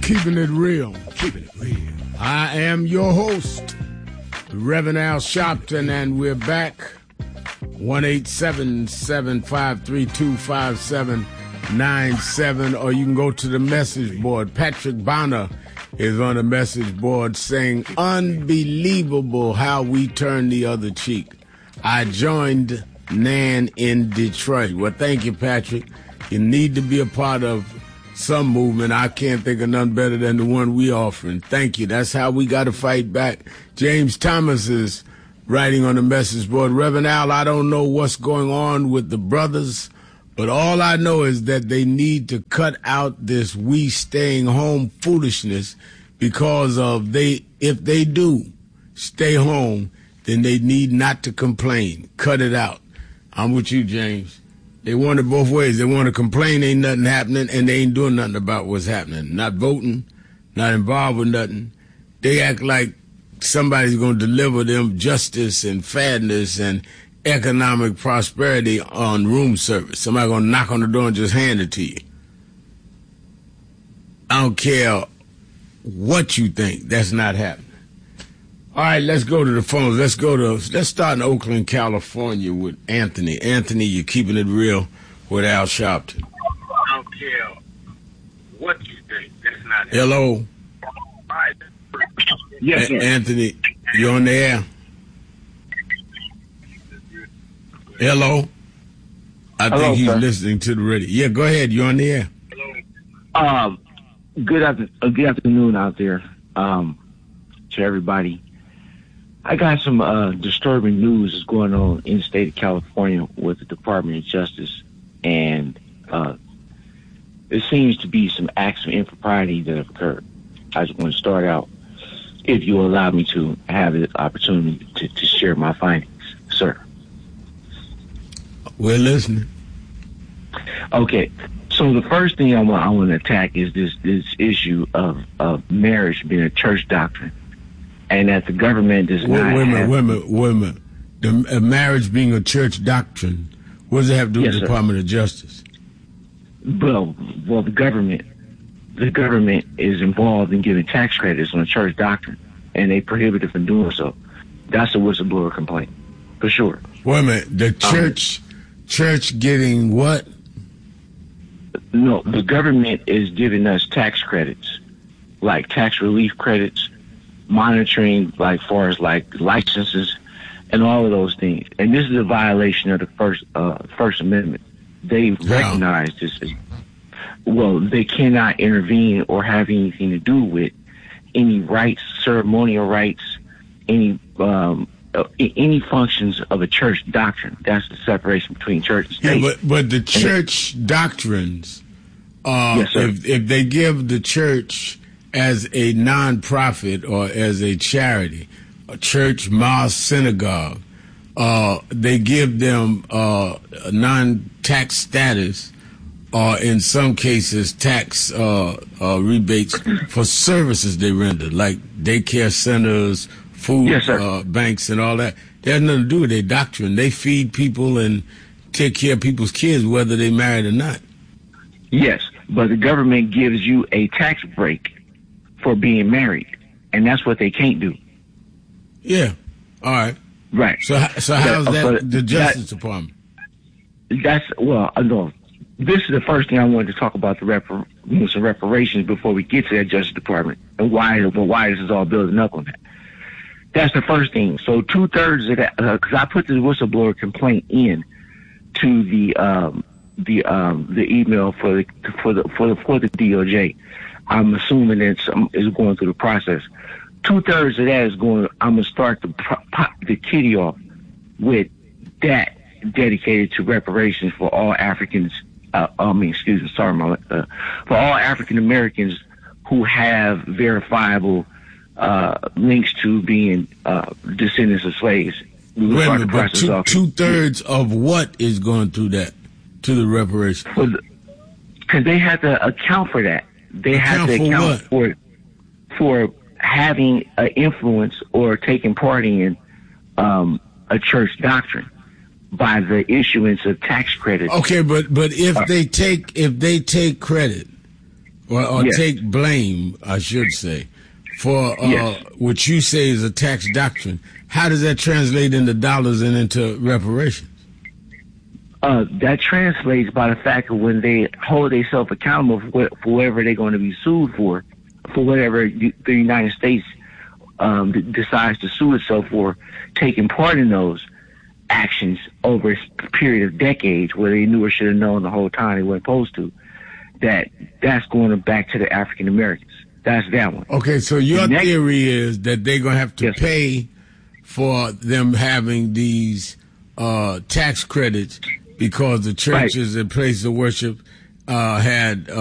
Keeping it real. Keeping it real. I am your host, Reverend Al Sharpton, and we're back. 1-877-532-5797, or you can go to the message board. Patrick Bonner is on the message board saying, unbelievable how we turn the other cheek. I joined Nan in Detroit. Well, thank you, Patrick. You need to be a part of some movement. I can't think of none better than the one we offering. Thank you. That's how we got to fight back. James Thomas is writing on the message board. Reverend Al, I don't know what's going on with the brothers, but all I know is that they need to cut out this we staying home foolishness, because if they do stay home, then they need not to complain. Cut it out. I'm with you, James. They want it both ways. They want to complain ain't nothing happening, and they ain't doing nothing about what's happening. Not voting, not involved with nothing. They act like somebody's going to deliver them justice and fairness and economic prosperity on room service. Somebody going to knock on the door and just hand it to you. I don't care what you think. That's not happening. All right, let's go to the phones. Let's start in Oakland, California with Anthony. Anthony, you're keeping it real with Al Sharpton. I don't care what you think. That's not happening. Hello. Yes, sir. Anthony, you're on the air. Hello. I think he's listening to the radio. Yeah, go ahead. You're on the air. Good afternoon out there to everybody. I got some disturbing news that's going on in the state of California with the Department of Justice, and there seems to be some acts of impropriety that have occurred. I just want to start out, if you allow me to have the opportunity to share my findings, sir. We're listening. Okay, so the first thing I want to attack is this issue of marriage being a church doctrine, and that the government does not. Wait a minute. The marriage being a church doctrine, what does it have to do with the Department of Justice? Well, the government is involved in giving tax credits on a church doctrine, and they prohibit it from doing so. That's a whistleblower complaint, for sure. Wait a minute. The church getting what? No, the government is giving us tax credits, like tax relief credits, monitoring, like far as like licenses and all of those things. And this is a violation of the First Amendment. They recognize this as, well, they cannot intervene or have anything to do with any rights, ceremonial rights, any functions of a church doctrine. That's the separation between church and state. Yeah, but the church doctrines, if they give the church as a nonprofit or as a charity, a church, mosque, synagogue, they give them a non-tax status, or in some cases tax rebates for services they render, like daycare centers, food banks, and all that. They have nothing to do with their doctrine. They feed people and take care of people's kids, whether they're married or not. Yes, but the government gives you a tax break for being married, and that's what they can't do. Yeah. All right. Right. So how's that the Justice Department? No. This is the first thing I wanted to talk about, some reparations before we get to that Justice Department and why this is all building up on that. That's the first thing. So 2/3 of that, because I put the whistleblower complaint in to the email for the DOJ. I'm assuming it's going through the process. 2/3 of that is going. I'm gonna start to pop the kitty off with that dedicated to reparations for all Africans. For all African Americans who have verifiable links to being descendants of slaves. Wait a minute, but 2/3 of what is going through that to the reparations? Because they have to account for that. They have to account for having an influence or taking part in a church doctrine by the issuance of tax credits. Okay, but if they take credit or Yes. take blame, I should say, for Yes. what you say is a tax doctrine. How does that translate into dollars and into reparations? That translates by the fact of when they hold themselves accountable for whatever they're going to be sued for whatever the United States decides to sue itself for, taking part in those actions over a period of decades where they knew or should have known the whole time they weren't supposed to, that's going back to the African Americans. That's that one. Okay, so your theory is that they're going to have to Yes, sir. pay for them having these tax credits because the churches and places of worship had